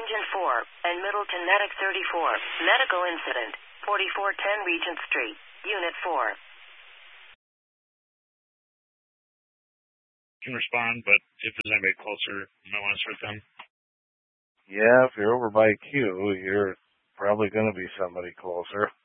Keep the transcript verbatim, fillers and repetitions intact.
Engine four, and Middleton Medic thirty-four. Medical incident, forty-four ten Regent Street, Unit four. Can respond, but if there's anybody closer, you might want to search them. Yeah, if you're over by Q, you're probably going to be somebody closer.